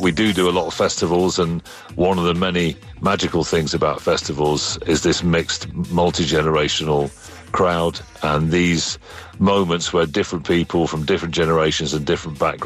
we do a lot of festivals, and one of the many magical things about festivals is this mixed, multi-generational crowd, and these moments where different people from different generations and different backgrounds